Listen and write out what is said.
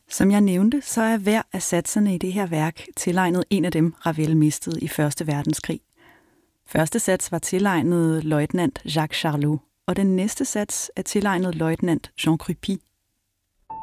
Som jeg nævnte, så er hver af satserne i det her værk tilegnet en af dem, Ravel mistede i Første Verdenskrig. Første sats var tilegnet løjtnant Jacques Charlot, og den næste sats er tilegnet løjtnant Jean Crupi.